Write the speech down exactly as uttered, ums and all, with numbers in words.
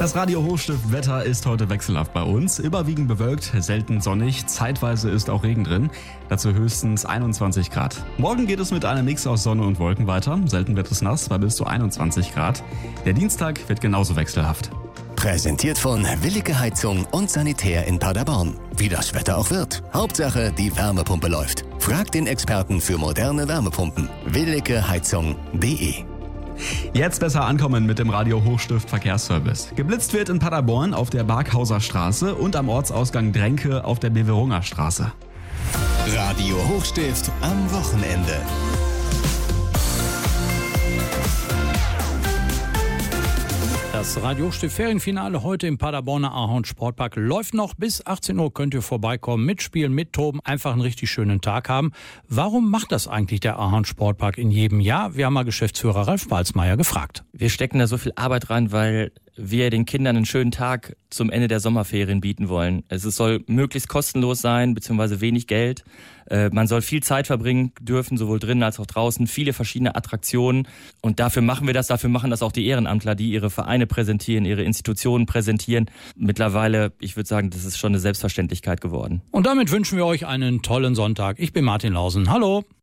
Das Radio Hochstift-Wetter ist heute wechselhaft bei uns. Überwiegend bewölkt, selten sonnig, zeitweise ist auch Regen drin. Dazu höchstens einundzwanzig Grad. Morgen geht es mit einem Mix aus Sonne und Wolken weiter. Selten wird es nass, bei bis zu einundzwanzig Grad. Der Dienstag wird genauso wechselhaft. Präsentiert von Willige Heizung und Sanitär in Paderborn. Wie das Wetter auch wird. Hauptsache, die Wärmepumpe läuft. Fragt den Experten für moderne Wärmepumpen. willige heizung punkt de. Jetzt besser ankommen mit dem Radio Hochstift Verkehrsservice. Geblitzt wird in Paderborn auf der Barkhauser Straße und am Ortsausgang Dränke auf der Beverunger Straße. Radio Hochstift am Wochenende. Das Radio Hochstift Ferienfinale heute im Paderborner Ahorn Sportpark läuft noch. Bis achtzehn Uhr könnt ihr vorbeikommen, mitspielen, mittoben, einfach einen richtig schönen Tag haben. Warum macht das eigentlich der Ahorn Sportpark in jedem Jahr? Wir haben mal Geschäftsführer Ralf Balzmeier gefragt. Wir stecken da so viel Arbeit rein, weil wir den Kindern einen schönen Tag zum Ende der Sommerferien bieten wollen. Es soll möglichst kostenlos sein, beziehungsweise wenig Geld. Äh, man soll viel Zeit verbringen dürfen, sowohl drinnen als auch draußen, viele verschiedene Attraktionen. Und dafür machen wir das, dafür machen das auch die Ehrenamtler, die ihre Vereine präsentieren, ihre Institutionen präsentieren. Mittlerweile, ich würde sagen, das ist schon eine Selbstverständlichkeit geworden. Und damit wünschen wir euch einen tollen Sonntag. Ich bin Martin Lausen. Hallo.